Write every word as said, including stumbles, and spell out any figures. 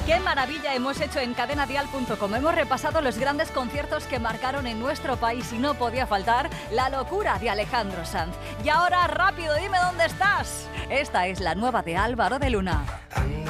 ¡Qué maravilla hemos hecho en cadena dial punto com! Hemos repasado los grandes conciertos que marcaron en nuestro país y no podía faltar La locura de Alejandro Sanz. Y ahora, rápido, dime dónde estás. Esta es la nueva de Álvaro de Luna.